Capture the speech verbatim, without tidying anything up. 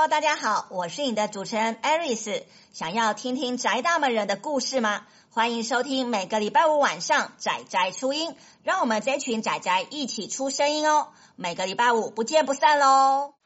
Hello， 大家好，我是你的主持人 Aris。想要听听宅大们人的故事吗？欢迎收听每个礼拜五晚上宅宅初音，让我们这群宅宅一起出声音哦。每个礼拜五不见不散喽。